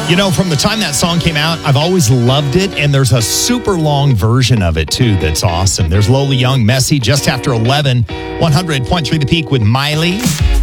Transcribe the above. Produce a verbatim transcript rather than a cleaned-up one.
You know, from the time that song came out, I've always loved it, and there's a super long version of it, too, that's awesome. There's Lola Young, Messy, just after eleven, one hundred point three The Peak with Miley.